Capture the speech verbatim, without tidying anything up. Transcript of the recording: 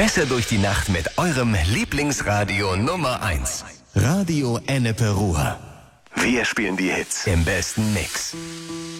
Besser durch die Nacht mit eurem Lieblingsradio Nummer eins. Radio Ennepe Ruhr. Wir spielen die Hits im besten Mix.